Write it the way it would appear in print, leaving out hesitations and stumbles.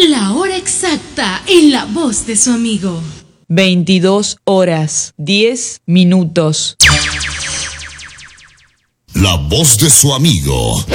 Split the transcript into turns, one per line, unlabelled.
La hora exacta en la voz de su amigo.
22 horas, 10 minutos.
La voz de su amigo.